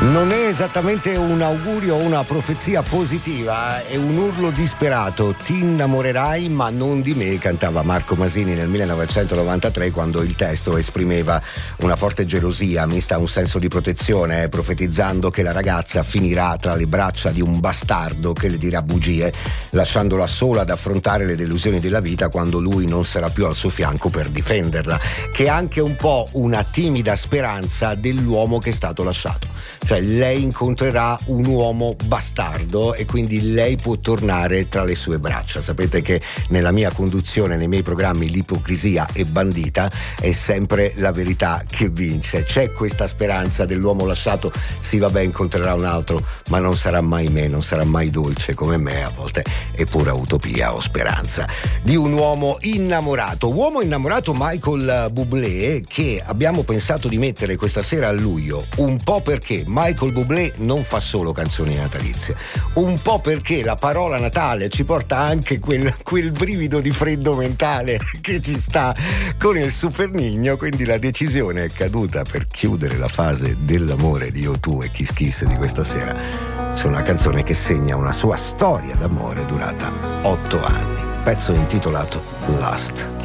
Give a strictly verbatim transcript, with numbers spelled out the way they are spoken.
Non è esattamente un augurio o una profezia positiva, è un urlo disperato. Ti innamorerai ma non di me, cantava Marco Masini nel millenovecentonovantatré, quando il testo esprimeva una forte gelosia mista a un senso di protezione, profetizzando che la ragazza finirà tra le braccia di un bastardo che le dirà bugie, lasciandola sola ad affrontare le delusioni della vita quando lui non sarà più al suo fianco per difenderla, che è anche un po' una timida speranza dell'uomo che è stato lasciato. Cioè lei incontrerà un uomo bastardo e quindi lei può tornare tra le sue braccia. Sapete che nella mia conduzione, nei miei programmi, l'ipocrisia è bandita, è sempre la verità che vince. C'è questa speranza dell'uomo lasciato, sì vabbè incontrerà un altro, ma non sarà mai me, non sarà mai dolce come me, a volte è pura utopia o speranza. Di un uomo innamorato, uomo innamorato Michael Bublé, che abbiamo pensato di mettere questa sera a luglio, un po' perché Michael Bublé non fa solo canzoni natalizie, un po' perché la parola Natale ci porta anche quel, quel brivido di freddo mentale che ci sta con il Super Nigno, quindi la decisione è caduta per chiudere la fase dell'amore di O due e Kiss Kiss di questa sera su una canzone che segna una sua storia d'amore durata otto anni, pezzo intitolato Last.